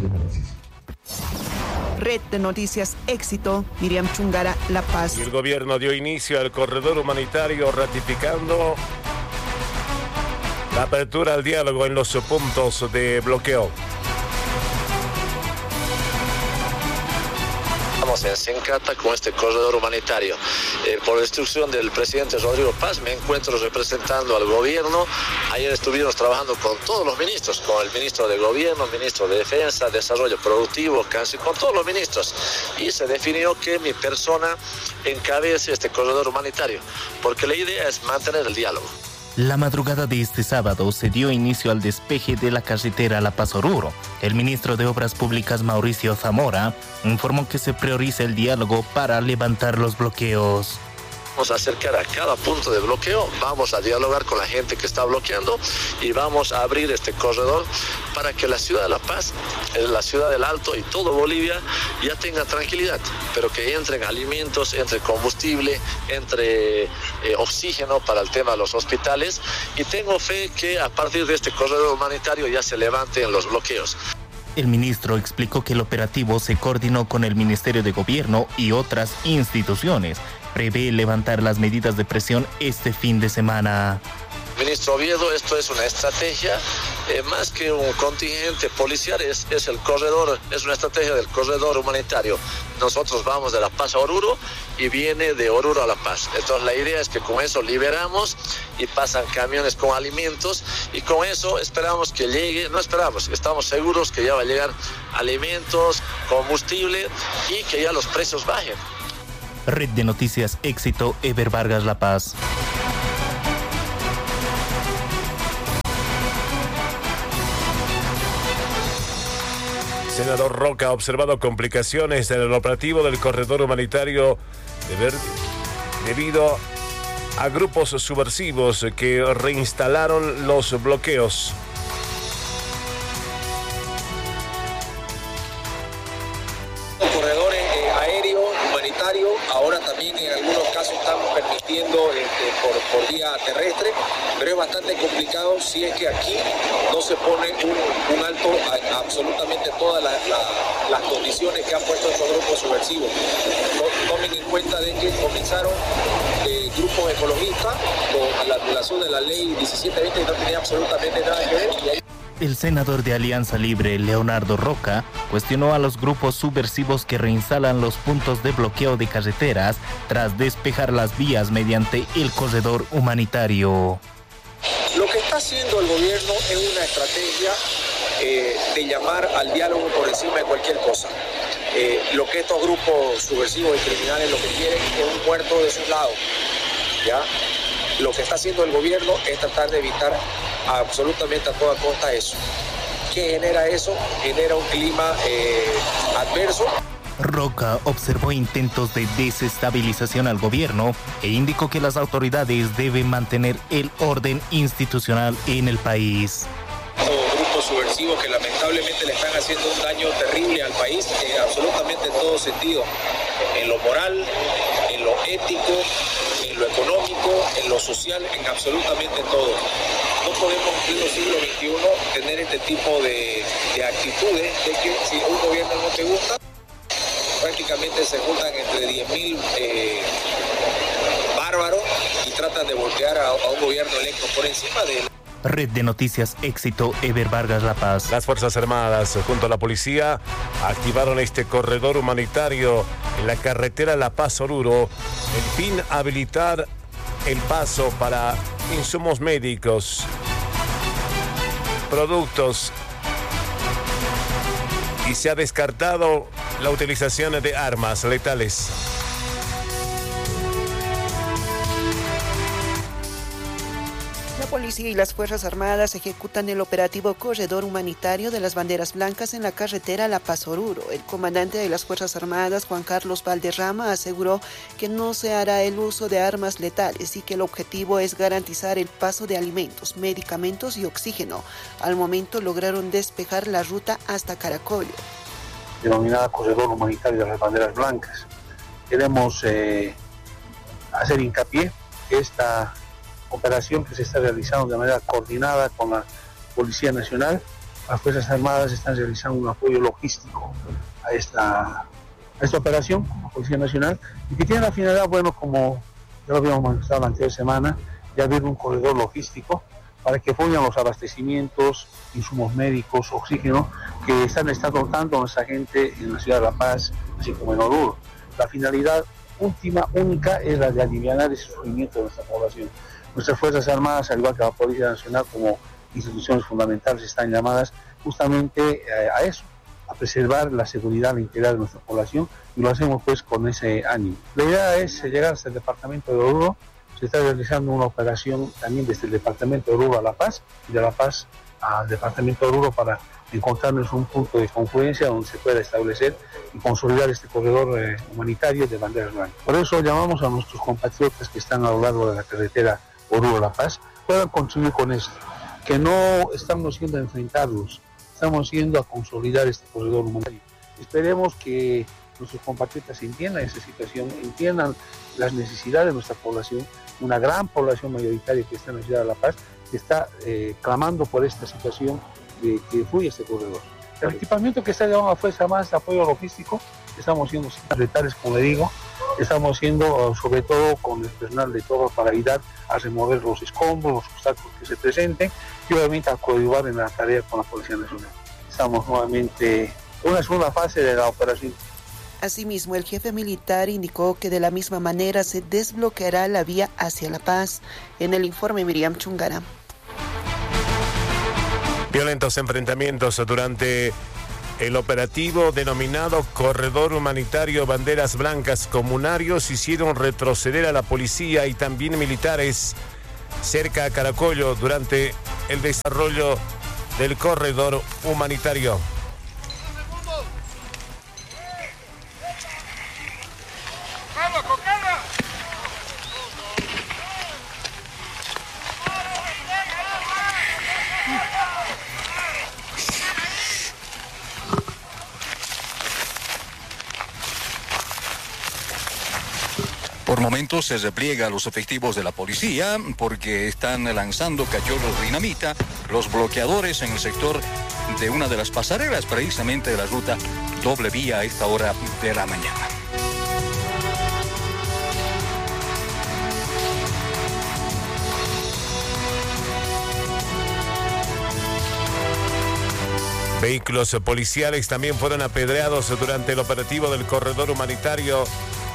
Muchísimas gracias. Red de Noticias Éxito, Miriam Chungara, La Paz. Y el gobierno dio inicio al corredor humanitario ratificando la apertura al diálogo en los puntos de bloqueo. Estamos en Sencata con este corredor humanitario. Por instrucción del presidente Rodrigo Paz me encuentro representando al gobierno. Ayer estuvimos trabajando con todos los ministros, con el ministro de Gobierno, ministro de Defensa, Desarrollo Productivo, Cáncer, con todos los ministros. Y se definió que mi persona encabece este corredor humanitario, porque la idea es mantener el diálogo. La madrugada de este sábado se dio inicio al despeje de la carretera La Paz-Oruro. El ministro de Obras Públicas, Mauricio Zamora, informó que se prioriza el diálogo para levantar los bloqueos. Vamos a acercar a cada punto de bloqueo, vamos a dialogar con la gente que está bloqueando y vamos a abrir este corredor para que la ciudad de La Paz, la ciudad del Alto y todo Bolivia ya tengan tranquilidad, pero que entren alimentos, entre combustible, entre oxígeno para el tema de los hospitales, y tengo fe que a partir de este corredor humanitario ya se levanten los bloqueos. El ministro explicó que el operativo se coordinó con el Ministerio de Gobierno y otras instituciones. Prevé levantar las medidas de presión este fin de semana. Ministro Oviedo, esto es una estrategia, más que un contingente policial, es el corredor, es una estrategia del corredor humanitario. Nosotros vamos de La Paz a Oruro y viene de Oruro a La Paz. Entonces la idea es que con eso liberamos y pasan camiones con alimentos y con eso esperamos que llegue, no esperamos, estamos seguros que ya va a llegar alimentos, combustible y que ya los precios bajen. Red de Noticias Éxito, Eber Vargas, La Paz. Senador Roca ha observado complicaciones en el operativo del corredor humanitario debido a grupos subversivos que reinstalaron los bloqueos. Corredores aéreos, humanitarios, ahora también en algunos casos estamos permitiendo por vía terrestre, pero es bastante complicado si es que aquí no se pone un alto a absolutamente todas las condiciones que han puesto estos grupos subversivos. Tomen en cuenta de que comenzaron grupos ecologistas con la violación de la ley 1720 y no tenía absolutamente nada que ver. El senador de Alianza Libre, Leonardo Roca, cuestionó a los grupos subversivos que reinstalan los puntos de bloqueo de carreteras tras despejar las vías mediante el corredor humanitario. Lo que está haciendo el gobierno es una estrategia de llamar al diálogo por encima de cualquier cosa. Lo que estos grupos subversivos y criminales lo que quieren es un muerto de sus lados, ¿ya? Lo que está haciendo el gobierno es tratar de evitar absolutamente a toda costa eso. ¿Qué genera eso? Genera un clima adverso. Roca observó intentos de desestabilización al gobierno e indicó que las autoridades deben mantener el orden institucional en el país. Grupos subversivos que lamentablemente le están haciendo un daño terrible al país en absolutamente todo sentido, en lo moral, en lo ético, en lo económico, en lo social, en absolutamente todo. No podemos en el siglo XXI tener este tipo de actitudes de que si un gobierno no te gusta, prácticamente se juntan entre 10.000 bárbaros y tratan de voltear a un gobierno electo por encima de él. Red de Noticias Éxito, Eber Vargas, La Paz. Las Fuerzas Armadas junto a la policía activaron este corredor humanitario en la carretera La Paz-Oruro. El fin, habilitar el paso para insumos médicos, productos, y se ha descartado la utilización de armas letales. La policía y las Fuerzas Armadas ejecutan el operativo Corredor Humanitario de las Banderas Blancas en la carretera La Paz-Oruro. El comandante de las Fuerzas Armadas, Juan Carlos Valderrama, aseguró que no se hará el uso de armas letales y que el objetivo es garantizar el paso de alimentos, medicamentos y oxígeno. Al momento lograron despejar la ruta hasta Caracollo. Denominada Corredor Humanitario de las Banderas Blancas. Queremos hacer hincapié que esta operación que se está realizando de manera coordinada con la Policía Nacional Las Fuerzas Armadas están realizando un apoyo logístico a esta operación, como Policía Nacional, y que tiene la finalidad, bueno, como ya lo habíamos manifestado la anterior semana, de abrir un corredor logístico para que fluyan los abastecimientos, insumos médicos, oxígeno, que está dotando nuestra gente en la ciudad de La Paz, así como en Oruro. La finalidad única, es la de aliviar ese sufrimiento de nuestra población. Nuestras Fuerzas Armadas, al igual que la Policía Nacional, como instituciones fundamentales, están llamadas justamente a eso, a preservar la seguridad, la integridad de nuestra población, y lo hacemos pues con ese ánimo. La idea es llegar hasta el departamento de Oruro. Se está realizando una operación también desde el departamento de Oruro a La Paz, y de La Paz al departamento de Oruro, para encontrarnos un punto de confluencia donde se pueda establecer y consolidar este corredor humanitario de banderas blancas. Por eso llamamos a nuestros compatriotas que están a lo largo de la carretera Oruro-La Paz, puedan contribuir con esto, que no estamos yendo a enfrentarlos, estamos yendo a consolidar este corredor humanitario. Esperemos que nuestros compatriotas entiendan esa situación, entiendan las necesidades de nuestra población, una gran población mayoritaria que está en la ciudad de La Paz, que está clamando por esta situación de que fluya este corredor. El equipamiento que está llevando a Fuerza Más de apoyo logístico, estamos siendo militares, como le digo, estamos siendo sobre todo con el personal de todo para ayudar a remover los escombros, los obstáculos que se presenten, y obviamente a coadyuvar en la tarea con la Policía Nacional. Estamos nuevamente en una segunda fase de la operación. Asimismo, el jefe militar indicó que de la misma manera se desbloqueará la vía hacia La Paz. En el informe, Miriam Chungara. Violentos enfrentamientos durante el operativo denominado Corredor Humanitario Banderas Blancas. Comunarios hicieron retroceder a la policía y también militares cerca a Caracollo durante el desarrollo del corredor humanitario. Por momentos se repliega a los efectivos de la policía porque están lanzando cachorros de dinamita, los bloqueadores en el sector de una de las pasarelas, precisamente de la ruta doble vía a esta hora de la mañana. Vehículos policiales también fueron apedreados durante el operativo del corredor humanitario.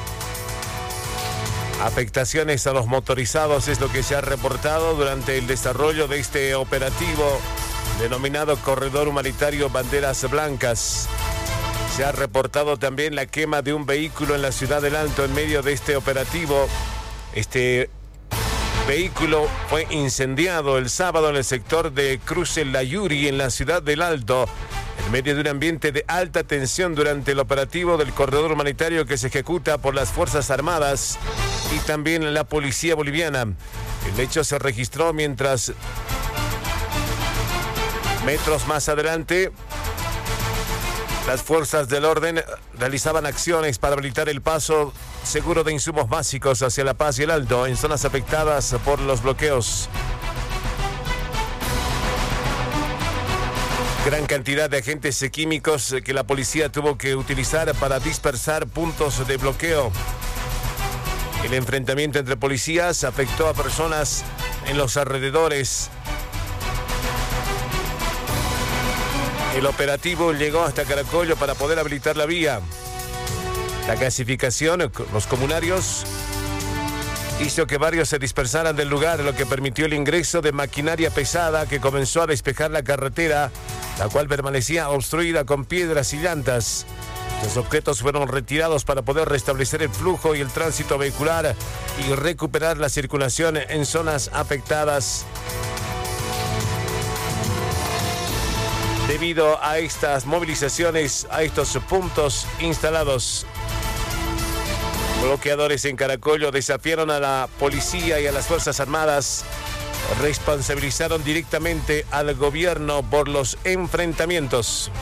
Afectaciones a los motorizados es lo que se ha reportado durante el desarrollo de este operativo denominado Corredor Humanitario Banderas Blancas. Se ha reportado también la quema de un vehículo en la ciudad del Alto en medio de este operativo. Este vehículo fue incendiado el sábado en el sector de Cruce La Yuri en la ciudad del Alto, en medio de un ambiente de alta tensión durante el operativo del corredor humanitario que se ejecuta por las Fuerzas Armadas y también la Policía Boliviana. El hecho se registró mientras metros más adelante las fuerzas del orden realizaban acciones para habilitar el paso seguro de insumos básicos hacia La Paz y el Alto en zonas afectadas por los bloqueos. Gran cantidad de agentes químicos que la policía tuvo que utilizar para dispersar puntos de bloqueo. El enfrentamiento entre policías afectó a personas en los alrededores. El operativo llegó hasta Caracollo para poder habilitar la vía. La clasificación, los comunarios, hizo que varios se dispersaran del lugar, lo que permitió el ingreso de maquinaria pesada que comenzó a despejar la carretera, la cual permanecía obstruida con piedras y llantas. Los objetos fueron retirados para poder restablecer el flujo y el tránsito vehicular y recuperar la circulación en zonas afectadas. Debido a estas movilizaciones, a estos puntos instalados, bloqueadores en Caracollo desafiaron a la policía y a las Fuerzas Armadas, responsabilizaron directamente al gobierno por los enfrentamientos.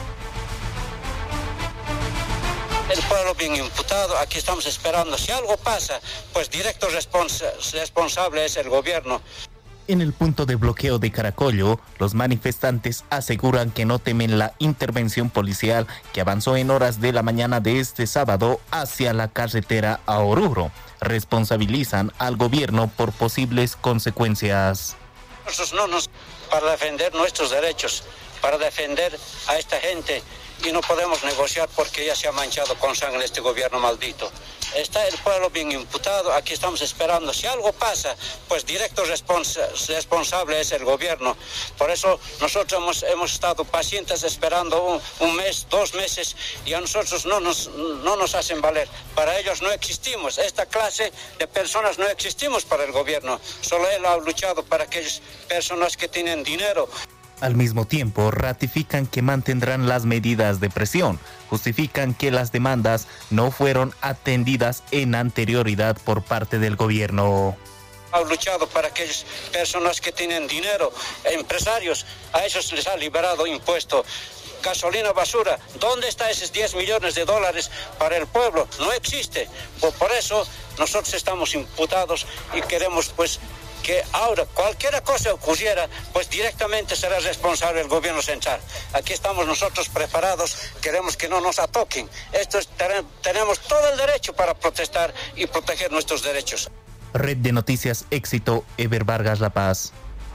El pueblo bien imputado, aquí estamos esperando. Si algo pasa, pues directo responsable es el gobierno. En el punto de bloqueo de Caracollo, los manifestantes aseguran que no temen la intervención policial que avanzó en horas de la mañana de este sábado hacia la carretera a Oruro. Responsabilizan al gobierno por posibles consecuencias. Nosotros para defender nuestros derechos, para defender a esta gente, y no podemos negociar porque ya se ha manchado con sangre este gobierno maldito. Está el pueblo bien imputado, aquí estamos esperando. Si algo pasa, pues directo responsable es el gobierno. Por eso nosotros hemos estado pacientes esperando un mes, 2 meses, y a nosotros no nos hacen valer. Para ellos no existimos, esta clase de personas no existimos para el gobierno. Solo él ha luchado para aquellas personas que tienen dinero. Al mismo tiempo, ratifican que mantendrán las medidas de presión. Justifican que las demandas no fueron atendidas en anterioridad por parte del gobierno. Ha luchado para aquellas personas que tienen dinero, empresarios, a ellos les ha liberado impuesto. Gasolina, basura, ¿dónde están esos 10 millones de dólares para el pueblo? No existe. Por eso nosotros estamos imputados y queremos pues que ahora cualquier cosa ocurriera, pues directamente será responsable el gobierno central. Aquí estamos nosotros preparados, queremos que no nos atoquen. Tenemos todo el derecho para protestar y proteger nuestros derechos. Red de Noticias Éxito, Eber Vargas, La Paz.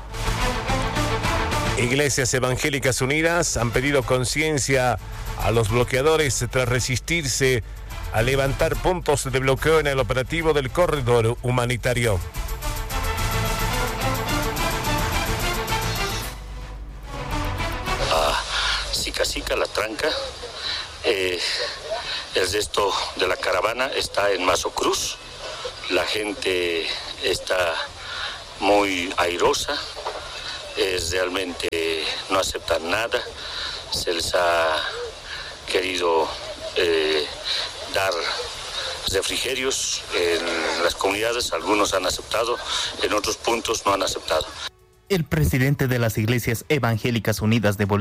Iglesias Evangélicas Unidas han pedido conciencia a los bloqueadores tras resistirse a levantar puntos de bloqueo en el operativo del corredor humanitario. Sica, La Tranca, el resto de la caravana está en Mazo Cruz. La gente está muy airosa, realmente no aceptan nada. Se les ha querido dar refrigerios en las comunidades, algunos han aceptado, en otros puntos no han aceptado. El presidente de las Iglesias Evangélicas Unidas de Bolivia,